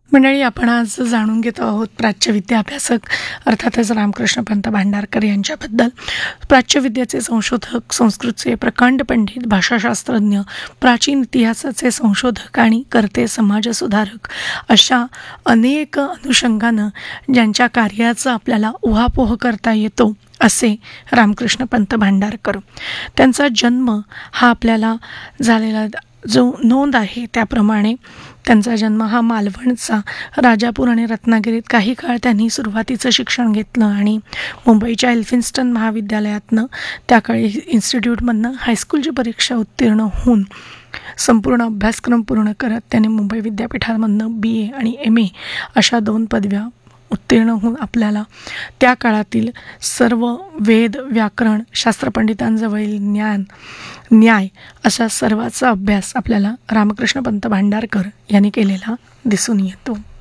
मंडळी, आपण आज जाणून घेत आहोत प्राच्यविद्या अभ्यासक अर्थातच रामकृष्ण पंत भांडारकर यांच्याबद्दल. प्राच्यविद्येचे संशोधक, संस्कृतचे प्रकांड पंडित, भाषाशास्त्रज्ञ, प्राचीन इतिहासाचे संशोधक आणि कर्ते समाजसुधारक अशा अनेक अनुषंगानं ज्यांच्या कार्याचा आपल्याला उहापोह करता येतो असे रामकृष्ण पंत भांडारकर. त्यांचा जन्म हा आपल्याला झालेला जो नोंद आहे त्याप्रमाणे त्यांचा जन्म हा मालवणचा राजापूर आणि रत्नागिरीत काही काळ त्यांनी सुरुवातीचं शिक्षण घेतलं आणि मुंबईच्या एल्फिन्स्टन महाविद्यालयातनं त्याकाळी इन्स्टिट्यूटमधनं हायस्कूलची परीक्षा उत्तीर्ण होऊन संपूर्ण अभ्यासक्रम पूर्ण करत त्याने मुंबई विद्यापीठामधनं BA आणि MA अशा 2 पदव्या उत्तीर्ण होऊन आपल्याला त्या काळातील सर्व वेद, व्याकरण, शास्त्रपंडितांजवळील न्याय अशा सर्वाचा अभ्यास आपल्याला रामकृष्ण पंत भांडारकर यांनी केलेला दिसून येतो.